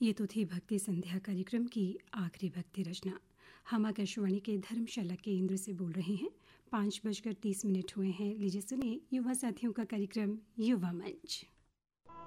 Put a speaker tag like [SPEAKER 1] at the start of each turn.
[SPEAKER 1] ये तो थी भक्ति संध्या कार्यक्रम की आखिरी भक्ति रचना। हम आकाशवाणी के धर्मशाला केंद्र से बोल रहे हैं। 5:30 हुए हैं। लीजिए सुनिए युवा साथियों का कार्यक्रम युवा मंच।